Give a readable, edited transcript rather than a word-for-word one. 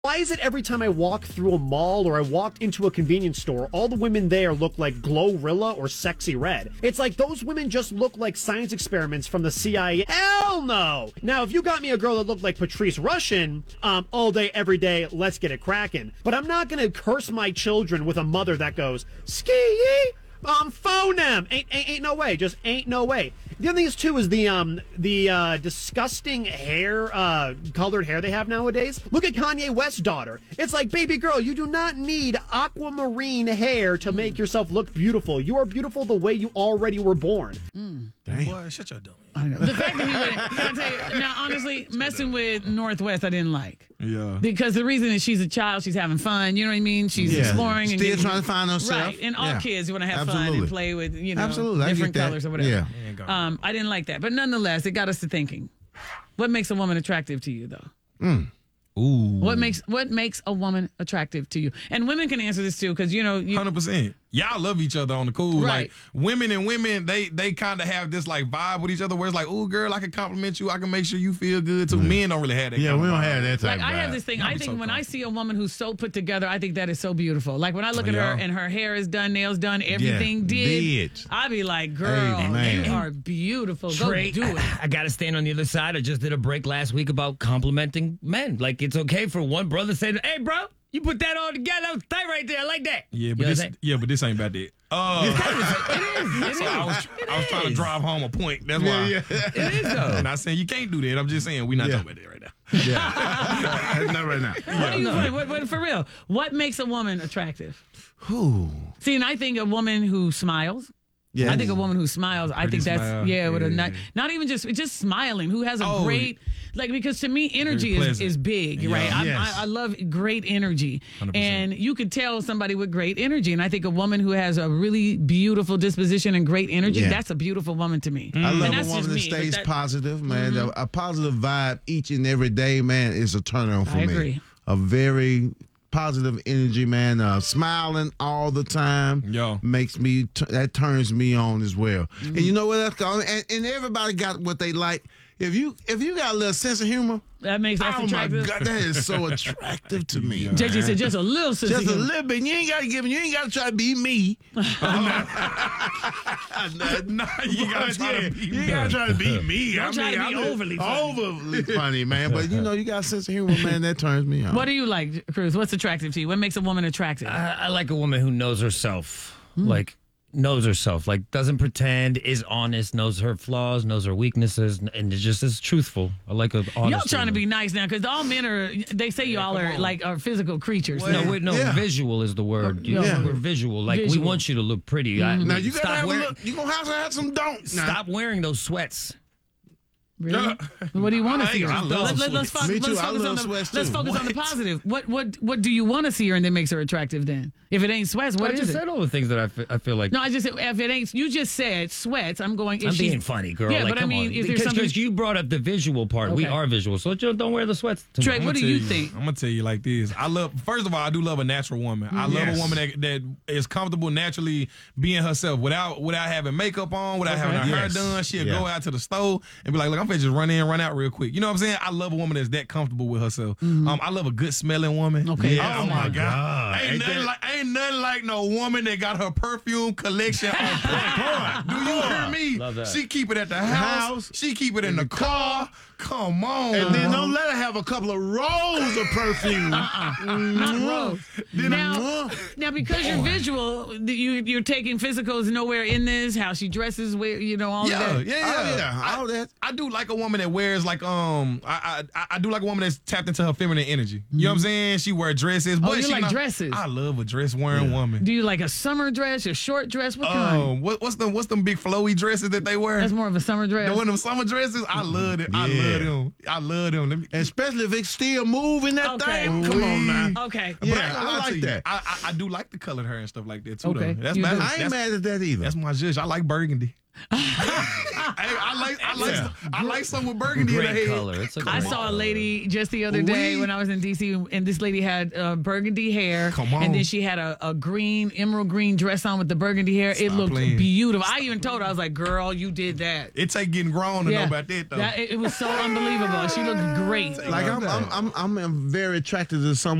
Why is it every time I walk through a mall or I walk into a convenience store, all the women there look like Glorilla or Sexy Red? It's like those women just look like science experiments from the CIA. Hell no! Now, if you got me a girl that looked like Patrice Rushen, all day, every day, let's get it cracking. But I'm not gonna curse my children with a mother that goes, ski phone-em. Ain't no way. Just ain't no way. The other thing is, too, is the disgusting hair, colored hair they have nowadays. Look at Kanye West's daughter. It's like, baby girl, you do not need aquamarine hair to make yourself look beautiful. You are beautiful the way you already were born. Dang. Boy, shut your dumb. I know. The fact that he went, can I tell you, now, honestly, messing with Northwest, I didn't like. Yeah. Because the reason is she's a child, she's having fun, you know what I mean? She's exploring. Still trying to find herself. Right, and all kids, you want to have fun and play with, different colors or whatever. Yeah. I didn't like that. But nonetheless, it got us to thinking. What makes a woman attractive to you, though? Ooh. What makes a woman attractive to you? And women can answer this, too, because, 100%. Y'all love each other on the cool. Right. Like, women and women, they kind of have this, like, vibe with each other where it's like, ooh, girl, I can compliment you. I can make sure you feel good, too. Men don't really have that Yeah, kind we of don't vibe. have that type Like, of I have vibe. this thing. I think when I see a woman who's so put together, I think that is so beautiful. Like, when I look at her and her hair is done, nails done, everything did, I be like, girl, Amen. you are beautiful. Go Trey, do it. I got to stand on the other side. I just did a break last week about complimenting men. Like, it's okay for one brother to say, hey, bro, you put that all together. That was tight right there. I like that. Yeah, but this ain't about that. It is. So I was trying to drive home a point. That's why. It is, though. I'm not saying you can't do that. I'm just saying we're not talking about that right now. Not right now. What do you think? For real, what makes a woman attractive? Ooh. See, and I think a woman who smiles. Yeah. I think a woman who smiles, I think that's, smile. with a not even just smiling, who has a great, like, because to me, energy is big, right? Yes. I love great energy. 100%. And you could tell somebody with great energy. And I think a woman who has a really beautiful disposition and great energy, that's a beautiful woman to me. I love And a that's woman just that me, stays but positive, man. A positive vibe each and every day, man, is a turn on for me. I agree. A very positive energy, man. Smiling all the time makes me, that turns me on as well. And you know what that's called? And everybody got what they like. If you got a little sense of humor, that makes us attractive. Oh my God, that is so attractive to me. JJ said just a little sense Just of a humor. little bit. You ain't got to try to be me. Nah, you gotta try to be You gotta try to be me. Don't try to be overly funny. overly funny, man. But you got a sense of humor, man. That turns me on. What do you like, Cruz? What's attractive to you? What makes a woman attractive? I like a woman who knows herself. Knows herself, like doesn't pretend, is honest, knows her flaws, knows her weaknesses, and just is truthful. I like an honest. Y'all trying to woman. be nice now, because all men are. They say y'all are physical creatures. Visual is the word. We're visual. Like Visual. we want you to look pretty. Now you gotta Stop have a wearing- look. You gonna have to have some don'ts. Now. Stop wearing those sweats. Really? What do you want to see her? I love Let's Me too. focus I love on sweats, let's too. focus on the positive. What do you want to see her and that makes her attractive? Then, if it ain't sweats, what I is just it? said all the things that I feel like. No, I just said if it ain't. You just said sweats. I'm going. If I'm she's being funny, girl. Yeah, like, but I come mean, on. if there's something. Because you brought up the visual part. We Okay. are visual, so don't wear the sweats. Trey, what do you think? I'm gonna tell you like this. First of all, I do love a natural woman. I love a woman that is comfortable naturally being herself without having makeup on, without having her hair done. She'll go out to the store and be like, look, I'm finna just run in, run out real quick. You know what I'm saying? I love a woman that's that comfortable with herself. I love a good smelling woman. Okay. Yeah, Oh my God. Ain't nothing like no woman that got her perfume collection on point. Do you hear me? Love that. She keep it at the house. She keep it in the car. Come on. And then don't let her have a couple of rolls of perfume. Not rose. Now, because you're visual, you're taking physicals nowhere in this. How she dresses, all of that. All that. I do like a woman that wears like I do like a woman that's tapped into her feminine energy. You know what I'm saying? She wear dresses. But you she like dresses? I love a dress wearing woman. Do you like a summer dress, a short dress? What kind? What's them big flowy dresses that they wear? That's more of a summer dress. One of them summer dresses. I love it. I love them. Especially if it's still moving that Okay. thing. Come on, man. Okay. But Yeah, I I like that. I do like the colored hair and stuff like that too. Okay. Though. You do. I ain't mad at that either. That's my judge. I like burgundy. I like some with burgundy in the Great head. color. It's a I great saw a color. lady just the other day when I was in D.C. and this lady had burgundy hair. Come on. And then she had a emerald green dress on with the burgundy hair. It looked beautiful. I even told her, I was like, girl, you did that. It take getting grown to know about that, though. It was so unbelievable. She looked great. Like I'm very attracted to some